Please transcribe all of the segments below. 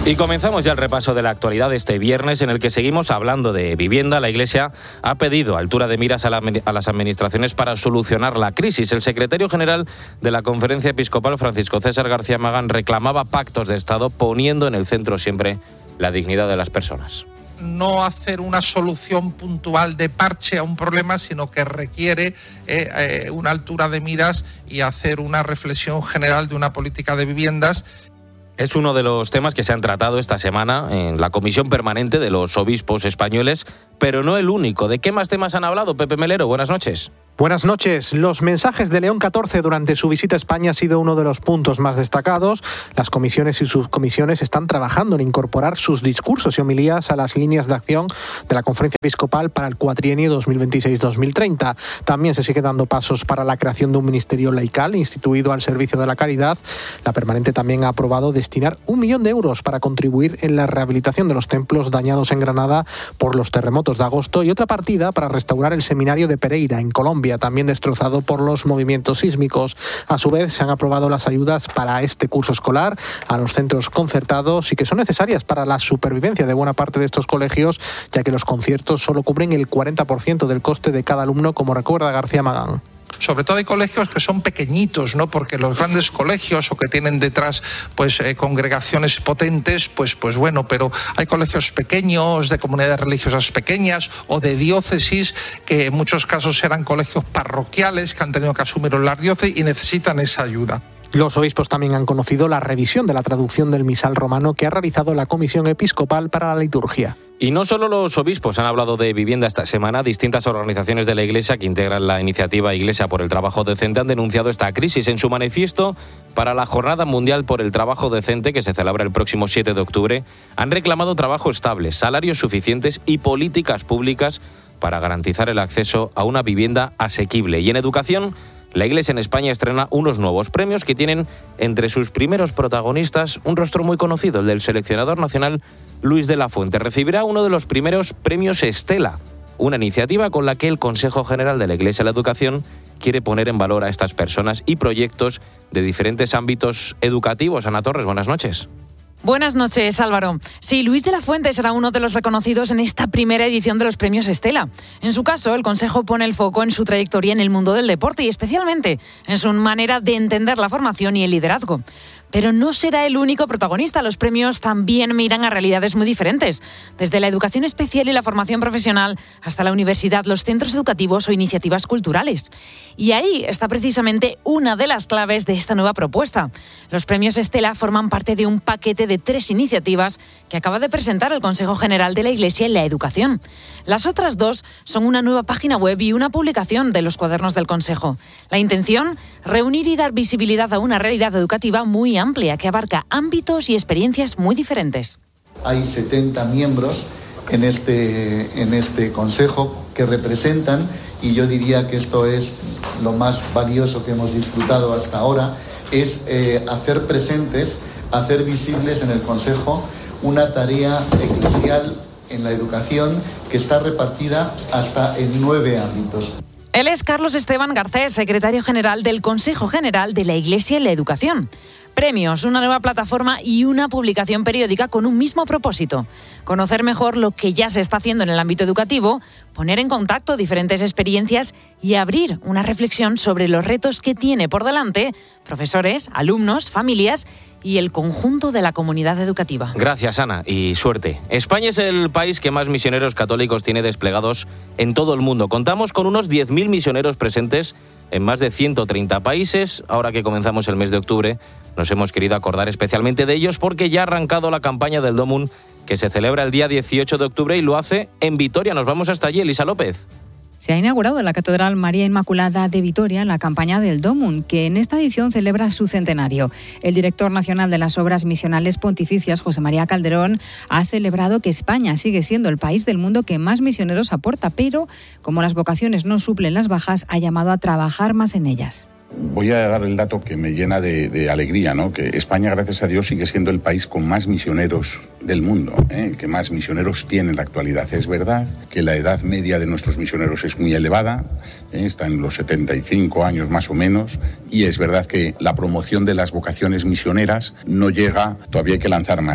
Y comenzamos ya el repaso de la actualidad de este viernes, en el que seguimos hablando de vivienda. La Iglesia ha pedido altura de miras a las administraciones para solucionar la crisis. El secretario general de la Conferencia Episcopal, Francisco César García Magán, reclamaba pactos de Estado, poniendo en el centro siempre la dignidad de las personas. No hacer una solución puntual de parche a un problema, sino que requiere una altura de miras y hacer una reflexión general de una política de viviendas. Es uno de los temas que se han tratado esta semana en la Comisión Permanente de los Obispos Españoles, pero no el único. ¿De qué más temas han hablado? Pepe Melero, buenas noches. Buenas noches. Los mensajes de León XIV durante su visita a España ha sido uno de los puntos más destacados. Las comisiones y subcomisiones están trabajando en incorporar sus discursos y homilías a las líneas de acción de la Conferencia Episcopal para el cuatrienio 2026-2030. También se sigue dando pasos para la creación de un ministerio laical instituido al servicio de la caridad. La Permanente también ha aprobado destinar 1 millón de euros para contribuir en la rehabilitación de los templos dañados en Granada por los terremotos de agosto y otra partida para restaurar el seminario de Pereira, en Colombia, también destrozado por los movimientos sísmicos. A su vez, se han aprobado las ayudas para este curso escolar a los centros concertados y que son necesarias para la supervivencia de buena parte de estos colegios, ya que los conciertos solo cubren el 40% del coste de cada alumno, como recuerda García Magán. Sobre todo hay colegios que son pequeñitos, ¿no? Porque los grandes colegios o que tienen detrás congregaciones potentes, pues bueno, pero hay colegios pequeños de comunidades religiosas pequeñas o de diócesis que en muchos casos eran colegios parroquiales que han tenido que asumir la diócesis y necesitan esa ayuda. Los obispos también han conocido la revisión de la traducción del misal romano que ha realizado la Comisión Episcopal para la Liturgia. Y no solo los obispos han hablado de vivienda esta semana. Distintas organizaciones de la Iglesia que integran la iniciativa Iglesia por el Trabajo Decente han denunciado esta crisis. En su manifiesto para la Jornada Mundial por el Trabajo Decente, que se celebra el próximo 7 de octubre, han reclamado trabajo estable, salarios suficientes y políticas públicas para garantizar el acceso a una vivienda asequible. Y en educación, la Iglesia en España estrena unos nuevos premios que tienen entre sus primeros protagonistas un rostro muy conocido, el del seleccionador nacional Luis de la Fuente. Recibirá uno de los primeros premios Estela, una iniciativa con la que el Consejo General de la Iglesia de la Educación quiere poner en valor a estas personas y proyectos de diferentes ámbitos educativos. Ana Torres, buenas noches. Buenas noches, Álvaro. Sí, Luis de la Fuente será uno de los reconocidos en esta primera edición de los premios Estela. En su caso, el Consejo pone el foco en su trayectoria en el mundo del deporte y especialmente en su manera de entender la formación y el liderazgo. Pero no será el único protagonista. Los premios también miran a realidades muy diferentes, desde la educación especial y la formación profesional hasta la universidad, los centros educativos o iniciativas culturales. Y ahí está precisamente una de las claves de esta nueva propuesta. Los premios Estela forman parte de un paquete de 3 iniciativas que acaba de presentar el Consejo General de la Iglesia en la educación. Las otras 2 son una nueva página web y una publicación de los cuadernos del Consejo. La intención, reunir y dar visibilidad a una realidad educativa muy amplia que abarca ámbitos y experiencias muy diferentes. Hay 70 miembros en este consejo que representan, y yo diría que esto es lo más valioso que hemos disfrutado hasta ahora, es hacer presentes, hacer visibles en el consejo una tarea eclesial en la educación que está repartida hasta en 9 ámbitos. Él es Carlos Esteban Garcés, secretario general del Consejo General de la Iglesia en la Educación. Premios, una nueva plataforma y una publicación periódica con un mismo propósito: conocer mejor lo que ya se está haciendo en el ámbito educativo, poner en contacto diferentes experiencias y abrir una reflexión sobre los retos que tiene por delante profesores, alumnos, familias y el conjunto de la comunidad educativa. Gracias, Ana, y suerte. España es el país que más misioneros católicos tiene desplegados en todo el mundo. Contamos con unos 10.000 misioneros presentes en más de 130 países. Ahora que comenzamos el mes de octubre, nos hemos querido acordar especialmente de ellos porque ya ha arrancado la campaña del DOMUN, que se celebra el día 18 de octubre y lo hace en Vitoria. Nos vamos hasta allí, Elisa López. Se ha inaugurado en la Catedral María Inmaculada de Vitoria la campaña del DOMUN, que en esta edición celebra su centenario. El director nacional de las Obras Misionales Pontificias, José María Calderón, ha celebrado que España sigue siendo el país del mundo que más misioneros aporta, pero como las vocaciones no suplen las bajas, ha llamado a trabajar más en ellas. Voy a dar el dato que me llena de alegría, ¿no? Que España, gracias a Dios, sigue siendo el país con más misioneros del mundo, el que más misioneros tiene en la actualidad. Es verdad que la edad media de nuestros misioneros es muy elevada, está en los 75 años más o menos, y es verdad que la promoción de las vocaciones misioneras no llega, todavía hay que lanzar más.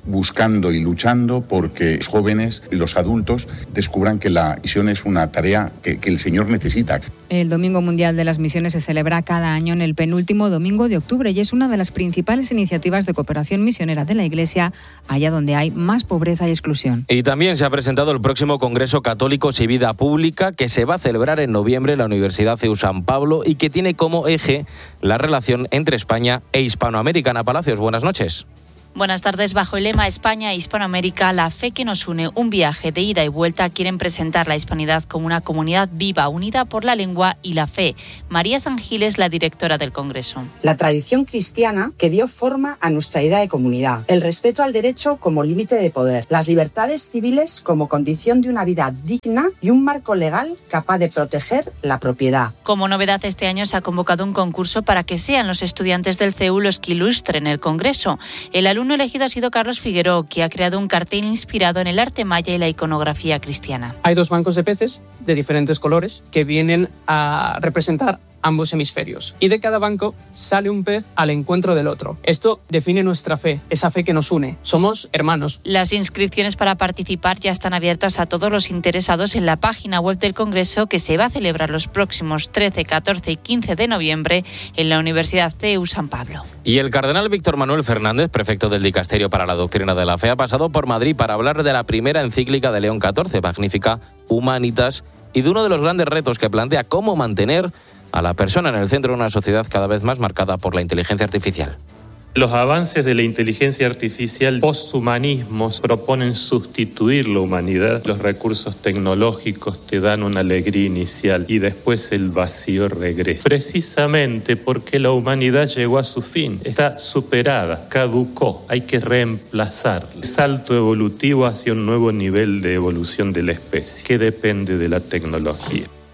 buscando y luchando porque los jóvenes y los adultos descubran que la misión es una tarea que el Señor necesita. El Domingo Mundial de las Misiones se celebra cada año en el penúltimo domingo de octubre y es una de las principales iniciativas de cooperación misionera de la Iglesia, allá donde hay más pobreza y exclusión. Y también se ha presentado el próximo Congreso Católicos y Vida Pública, que se va a celebrar en noviembre en la Universidad CEU San Pablo y que tiene como eje la relación entre España e Hispanoamérica. Ana Palacios, buenas noches. Buenas tardes. Bajo el lema España e Hispanoamérica, la fe que nos une, un viaje de ida y vuelta, quieren presentar la hispanidad como una comunidad viva, unida por la lengua y la fe. María San Gil es la directora del Congreso. La tradición cristiana que dio forma a nuestra idea de comunidad, el respeto al derecho como límite de poder, las libertades civiles como condición de una vida digna y un marco legal capaz de proteger la propiedad. Como novedad, este año se ha convocado un concurso para que sean los estudiantes del CEU los que ilustren el Congreso. El alumno elegido ha sido Carlos Figueró, que ha creado un cartel inspirado en el arte maya y la iconografía cristiana. Hay 2 bancos de peces de diferentes colores que vienen a representar ambos hemisferios. Y de cada banco sale un pez al encuentro del otro. Esto define nuestra fe, esa fe que nos une. Somos hermanos. Las inscripciones para participar ya están abiertas a todos los interesados en la página web del Congreso, que se va a celebrar los próximos 13, 14 y 15 de noviembre en la Universidad CEU San Pablo. Y el cardenal Víctor Manuel Fernández, prefecto del Dicasterio para la Doctrina de la Fe, ha pasado por Madrid para hablar de la primera encíclica de León XIV, Magnificat Humanitas, y de uno de los grandes retos que plantea: cómo mantener a la persona en el centro de una sociedad cada vez más marcada por la inteligencia artificial. Los avances de la inteligencia artificial posthumanismos proponen sustituir la humanidad. Los recursos tecnológicos te dan una alegría inicial y después el vacío regresa. Precisamente porque la humanidad llegó a su fin, está superada, caducó, hay que reemplazarla. El salto evolutivo hacia un nuevo nivel de evolución de la especie, que depende de la tecnología.